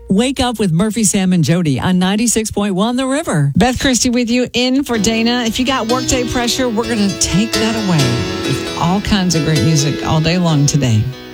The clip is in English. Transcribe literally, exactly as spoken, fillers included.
Wake Up with Murphy, Sam, and Jody on ninety-six point one The River. Beth Christie with you in for Dana. If you got workday pressure, we're going to take that away with all kinds of great music all day long today.